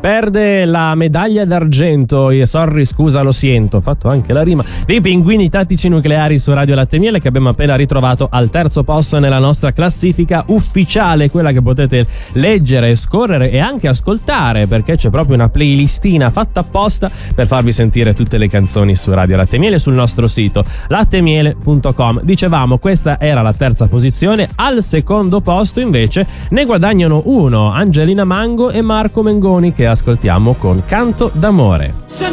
Perde la medaglia d'argento, sorry scusa lo siento, ho fatto anche la rima, dei Pinguini Tattici Nucleari su Radio Latte e Miele, che abbiamo appena ritrovato al terzo posto nella nostra classifica ufficiale, quella che potete leggere, scorrere e anche ascoltare, perché c'è proprio una playlistina fatta apposta per farvi sentire tutte le canzoni su Radio Latte e Miele sul nostro sito lattemiele.com. Dicevamo, questa era la terza posizione. Al secondo posto invece ne guadagnano uno Angelina Mango e Marco Mengoni, che ascoltiamo con Canto d'amore.